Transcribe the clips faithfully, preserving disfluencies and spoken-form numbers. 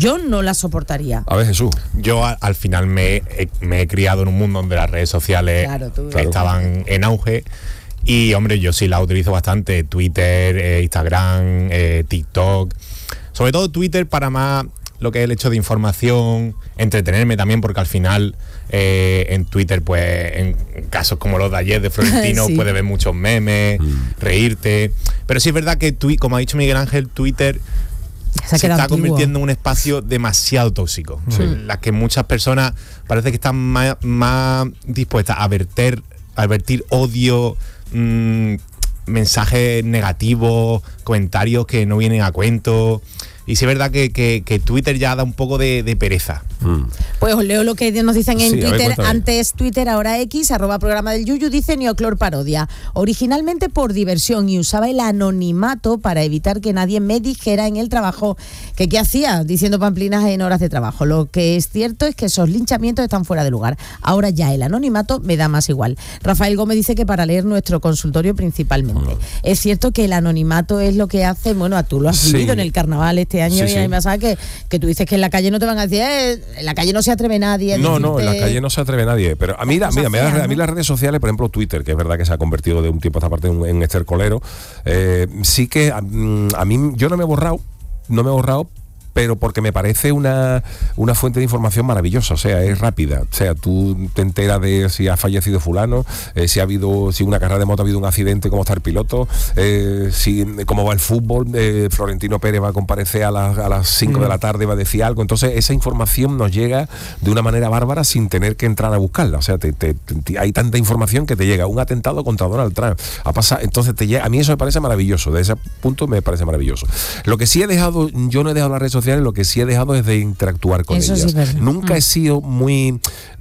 Yo no la soportaría. A ver, Jesús. Yo a, al final me, he, me he criado en un mundo donde las redes sociales Claro, tú- estaban en auge. Y, hombre, yo sí la utilizo bastante. Twitter, eh, Instagram, eh, TikTok. Sobre todo Twitter para más lo que es el hecho de información, entretenerme también, porque al final eh, en Twitter, pues en casos como los de ayer de Florentino, Sí. puedes ver muchos memes, Mm. reírte. Pero sí es verdad que, twi- como ha dicho Miguel Ángel, Twitter Se ha se quedado está antiguo. convirtiendo en un espacio demasiado tóxico, en la que muchas personas parece que están más, más dispuestas a verter, a vertir odio, mmm, mensajes negativos, comentarios que no vienen a cuento. Y sí es verdad que, que, que Twitter ya da un poco de, de pereza. Mm. Pues os leo lo que nos dicen en Sí, a ver, Twitter. cuéntame. Antes Twitter, ahora X, arroba programa del Yuyu, dice Neoclor Parodia. Originalmente por diversión y usaba el anonimato para evitar que nadie me dijera en el trabajo que qué hacía diciendo pamplinas en horas de trabajo. Lo que es cierto es que esos linchamientos están fuera de lugar. Ahora ya el anonimato me da más igual. Rafael Gómez dice que para leer nuestro consultorio principalmente. Es cierto que el anonimato es lo que hace, bueno, tú lo has Sí. vivido en el carnaval este año Sí, y sí. a mí me pasa que, que tú dices que en la calle no te van a decir, eh, en la calle no se atreve nadie a No, no, en la decirte- calle no se atreve nadie. Pero a mí, la- Cosas mira, me da- feas, a mí ¿no? las redes sociales, por ejemplo Twitter, que es verdad que se ha convertido de un tiempo a esta parte en, en estercolero, eh, sí que a, mm, a mí, yo no me he borrado, no me he borrado, pero porque me parece una, una fuente de información maravillosa, o sea, es rápida, o sea, tú te enteras de si ha fallecido fulano, eh, si ha habido, si una carrera de moto ha habido un accidente, cómo está el piloto, eh, si cómo va el fútbol, eh, Florentino Pérez va a comparecer a, las a las cinco de la tarde, va a decir algo, entonces esa información nos llega de una manera bárbara sin tener que entrar a buscarla, o sea, te, te- te- hay tanta información que te llega, un atentado contra Donald Trump, ha pasado, entonces te llega, a mí eso me parece maravilloso, de ese punto me parece maravilloso. Lo que sí he dejado, yo no he dejado las redes sociales, lo que sí he dejado es de interactuar con Eso sí ellas. es verdad. Nunca Mm. he sido muy,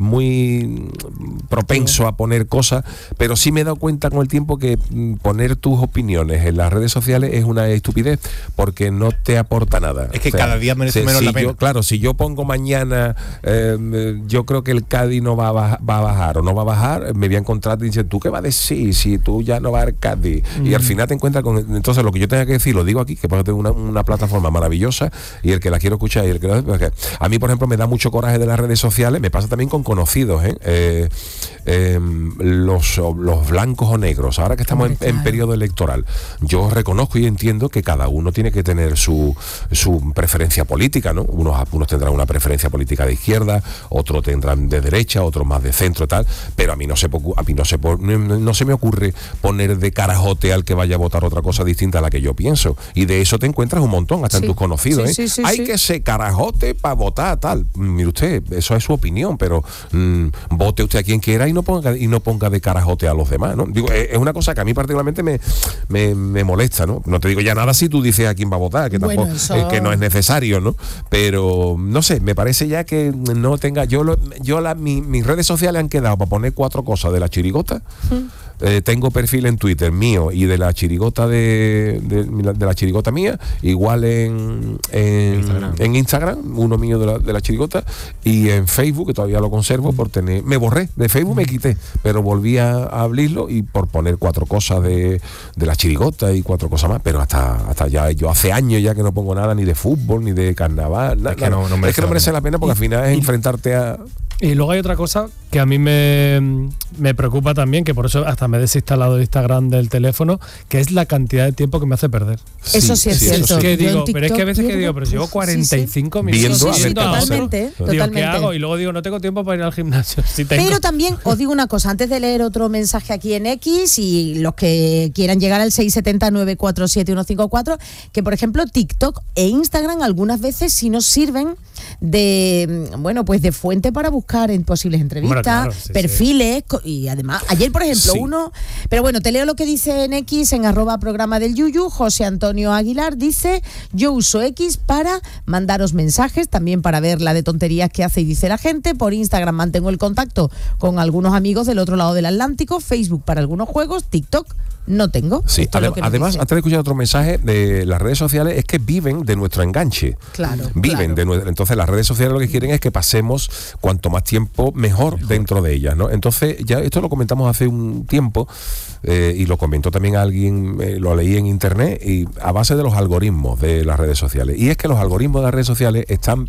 muy propenso a poner cosas, pero sí me he dado cuenta con el tiempo que mm, poner tus opiniones en las redes sociales es una estupidez, porque no te aporta nada. Es que cada día merece si- menos si la pena. yo- claro, si yo pongo mañana, eh, yo creo que el Cádiz no va a, baja- va a bajar o no va a bajar, me voy a encontrar y dice, ¿tú qué vas a decir si tú ya no vas al Cádiz? Y al final te encuentras con... Entonces lo que yo tenga que decir, lo digo aquí, que puedo tener una, una plataforma maravillosa y el que la quiero escuchar y el que no... porque a mí, por ejemplo, me da mucho coraje de las redes sociales, me pasa también con conocidos, ¿eh? Eh, eh, los, los blancos o negros, ahora que estamos en, Hombre, en claro. periodo electoral, yo reconozco y entiendo que cada uno tiene que tener su, su preferencia política, ¿no? Unos, unos tendrán una preferencia política de izquierda, otros tendrán de derecha, otros más de centro y tal, pero a mí no se, pocu- a mí no se, po- no, no se me ocurre poner de carajote al que vaya a votar otra cosa distinta a la que yo pienso, y de eso te encuentras un montón, hasta Sí. en tus conocidos, Sí, ¿eh? sí, sí, Hay sí. que ser carajote para votar, tal. Mire usted, eso es su opinión, pero mm, vote usted a quien quiera y no ponga y no ponga de carajote a los demás, ¿no? Digo, es, es una cosa que a mí particularmente me, me, me molesta, ¿no? No te digo ya nada si tú dices a quién va a votar, que Bueno, tampoco, eso- eh, que no es necesario, ¿no? Pero no sé, me parece ya que no tenga, yo lo, yo la, mi- mis redes sociales han quedado para poner cuatro cosas de la chirigota. Eh, tengo perfil en Twitter mío y de la chirigota de, de, de la chirigota mía, igual en, en, Instagram. en Instagram, uno mío de la, de la chirigota, y en Facebook, que todavía lo conservo por tener, me borré, de Facebook me quité, pero volví a, a abrirlo y por poner cuatro cosas de, de la chirigota y cuatro cosas más, pero hasta, hasta ya, yo hace años ya que no pongo nada ni de fútbol, ni de carnaval, nada, Es que no- no es merece que no la merece pena. la pena porque al final es enfrentarte a... Y luego hay otra cosa que a mí me, me preocupa también, que por eso hasta me he desinstalado el Instagram del teléfono, que es la cantidad de tiempo que me hace perder. Eso sí es cierto. eso sí. Que Yo en digo, pero es que a veces que TikTok digo, pero llevo pierdo- cuarenta y cinco Viendo minutos a ver viendo qué a pasa. otro. Totalmente, Digo, ¿qué totalmente. hago? Y luego digo, no tengo tiempo para ir al gimnasio. Sí tengo. Pero también os digo una cosa, antes de leer otro mensaje aquí en X y los que quieran llegar al seis siete cero, nueve cuatro siete, uno cinco cuatro, que por ejemplo TikTok e Instagram algunas veces sí nos sirven de, bueno, pues de fuente para buscar en posibles entrevistas, Hombre, claro, sí, perfiles, co- y además, ayer por ejemplo Sí. uno, pero bueno, te leo lo que dice en X, en arroba programa del Yuyu, José Antonio Aguilar dice, yo uso X para mandaros mensajes, también para ver la de tonterías que hace y dice la gente, por Instagram mantengo el contacto con algunos amigos del otro lado del Atlántico, Facebook para algunos juegos, TikTok no tengo. Sí, Esto es lo adem- que nos además, dice. antes de escuchar otro mensaje de las redes sociales, es que viven de nuestro enganche. Claro, Viven claro. de nuestro. Entonces, las redes sociales lo que quieren es que pasemos cuanto más tiempo mejor, dentro de ellas, ¿no? Entonces, ya esto lo comentamos hace un tiempo, eh, y lo comentó también alguien, eh, lo leí en internet, y a base de los algoritmos de las redes sociales. Y es que los algoritmos de las redes sociales están